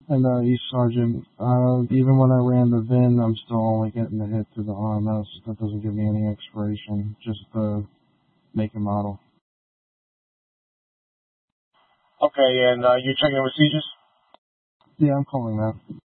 And East Sergeant, even when I ran the VIN, I'm still only getting the hit through the RMS. That doesn't give me any expiration, just the make and model. Okay, and you're checking the procedures? Yeah, I'm calling that.